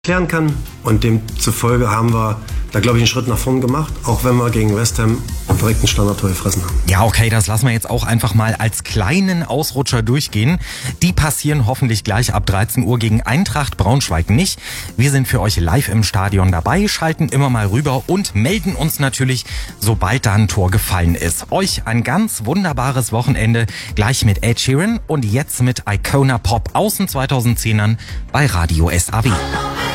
klären kann. Und demzufolge haben wir da, glaube ich, einen Schritt nach vorn gemacht, auch wenn wir gegen West Ham direkt ein Standardtor gefressen haben. Ja, okay, das lassen wir jetzt auch einfach mal als kleinen Ausrutscher durchgehen. Die passieren hoffentlich gleich ab 13 Uhr gegen Eintracht Braunschweig nicht. Wir sind für euch live im Stadion dabei, schalten immer mal rüber und melden uns natürlich, sobald da ein Tor gefallen ist. Euch ein ganz wunderbares Wochenende, gleich mit Ed Sheeran und jetzt mit Icona Pop aus den 2010ern bei Radio SAW.